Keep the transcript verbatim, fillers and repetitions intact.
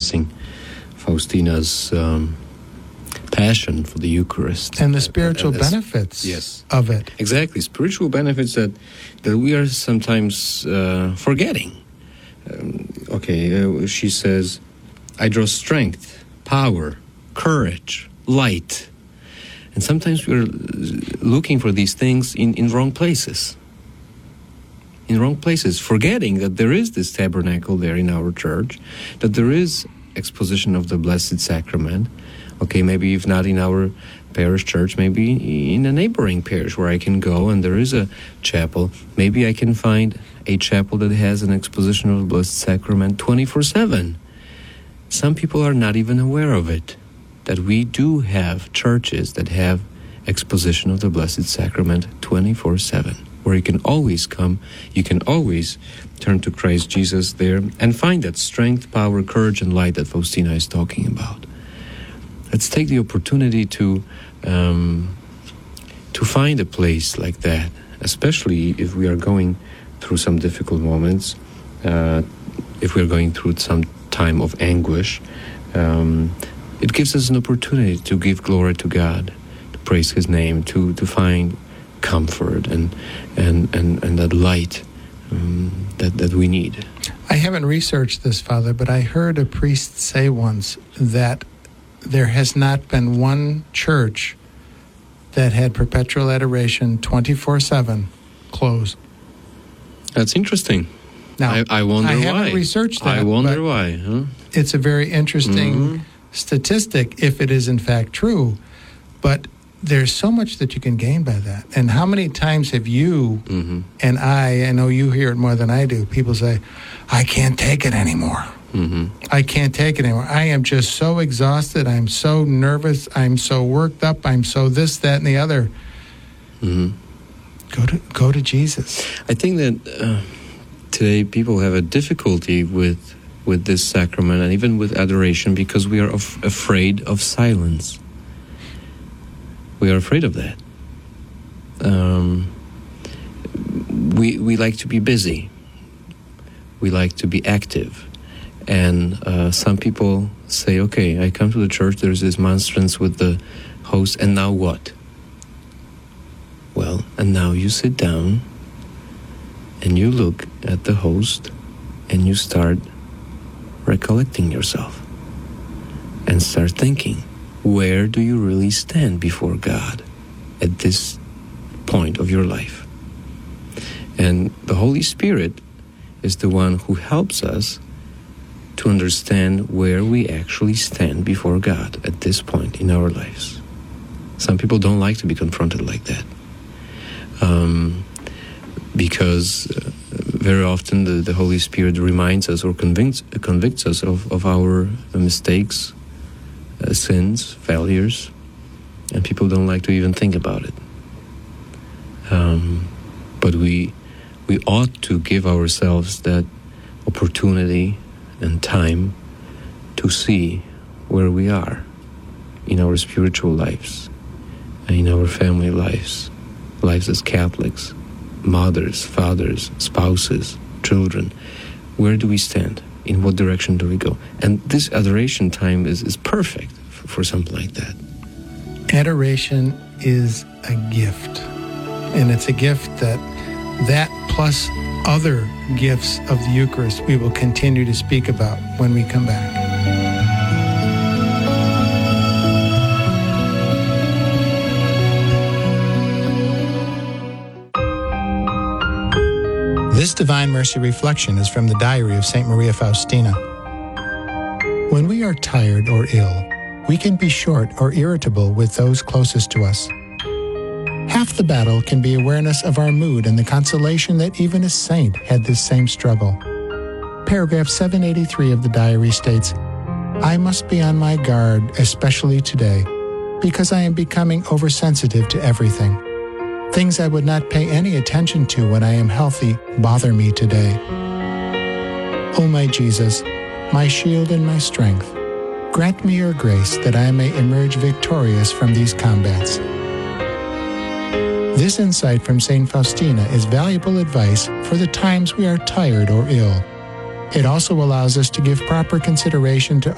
expressing Faustina's um, passion for the Eucharist. And the spiritual Uh, uh, benefits yes. of it. Exactly, spiritual benefits that, that we are sometimes uh, forgetting. Um, okay, uh, she says, I draw strength, power, courage, light. And sometimes we're looking for these things in, in wrong places. In wrong places, forgetting that there is this tabernacle there in our church, that there is exposition of the Blessed Sacrament. Okay, maybe if not in our parish church, maybe in a neighboring parish where I can go and there is a chapel. Maybe I can find a chapel that has an exposition of the Blessed Sacrament twenty-four seven. Some people are not even aware of it, that we do have churches that have exposition of the Blessed Sacrament twenty-four seven, where you can always come, you can always turn to Christ Jesus there and find that strength, power, courage, and light that Faustina is talking about. Let's take the opportunity to um, to find a place like that, especially if we are going through some difficult moments, uh, if we are going through some time of anguish. Um, it gives us an opportunity to give glory to God, to praise His name, to, to find comfort and and, and, and that light um, that, that we need. I haven't researched this, Father, but I heard a priest say once that there has not been one church that had perpetual adoration twenty-four seven closed. That's interesting. Now, I, I wonder I why. haven't researched that. I wonder but why. Huh? It's a very interesting Mm-hmm. statistic if it is in fact true. But there's so much that you can gain by that. And how many times have you Mm-hmm. and I, I know you hear it more than I do, people say, I can't take it anymore. Mm-hmm. I can't take it anymore. I am just so exhausted. I'm so nervous. I'm so worked up. I'm so this, that, and the other. Mm-hmm. Go to go to Jesus. I think that uh, today people have a difficulty with with this sacrament and even with adoration because we are af- afraid of silence. We are afraid of that. Um, we we like to be busy. We like to be active. And uh, some people say, okay, I come to the church, there's this monstrance with the host, and now what? Well, and now you sit down and you look at the host and you start recollecting yourself and start thinking, where do you really stand before God at this point of your life? And the Holy Spirit is the one who helps us to understand where we actually stand before God at this point in our lives. Some people don't like to be confronted like that. Um, because uh, very often the, the Holy Spirit reminds us or convicts, convicts us of, of our mistakes, uh, sins, failures, and people don't like to even think about it. Um, but we we ought to give ourselves that opportunity and time to see where we are in our spiritual lives, in our family lives, lives as Catholics, mothers, fathers, spouses, children. Where do we stand? In what direction do we go? And this adoration time is, is perfect for, for something like that. Adoration is a gift. And it's a gift that that plus other gifts of the Eucharist we will continue to speak about when we come back. This Divine Mercy Reflection is from the Diary of Saint Maria Faustina. When we are tired or ill, we can be short or irritable with those closest to us. Half the battle can be awareness of our mood and the consolation that even a saint had this same struggle. Paragraph seven eighty-three of the diary states, I must be on my guard, especially today, because I am becoming oversensitive to everything. Things I would not pay any attention to when I am healthy bother me today. O my Jesus, my shield and my strength, grant me your grace that I may emerge victorious from these combats. This insight from Saint Faustina is valuable advice for the times we are tired or ill. It also allows us to give proper consideration to